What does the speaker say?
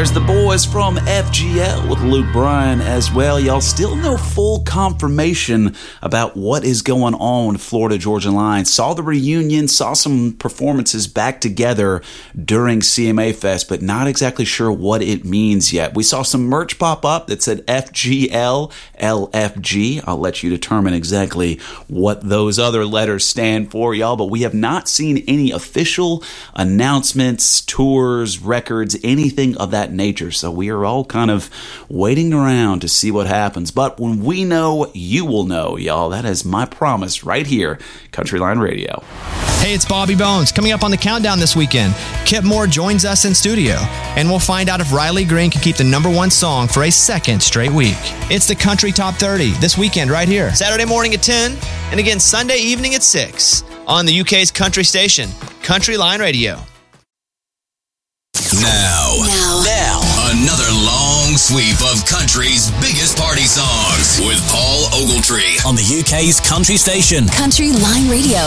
There's the boys from FGL with Luke Bryan as well. Y'all still no full confirmation about what is going on with Florida Georgia Line. Saw the reunion, saw some performances back together during CMA Fest, but not exactly sure what it means yet. We saw some merch pop up that said FGL, LFG. I'll let you determine exactly what those other letters stand for, y'all, but we have not seen any official announcements, tours, records, anything of that nature. So we are all kind of waiting around to see what happens. But when we know, you will know, y'all. That is my promise right here, Country Line Radio. Hey, it's Bobby Bones. Coming up on the countdown this weekend, Kip Moore joins us in studio, and we'll find out if Riley Green can keep the #1 song for a second straight week. It's the Country Top 30 this weekend right here. Saturday morning at 10, and again Sunday evening at 6 on the UK's country station, Country Line Radio. Now, another long sweep of country's biggest party songs with Paul Ogletree on the UK's country station, Country Line Radio.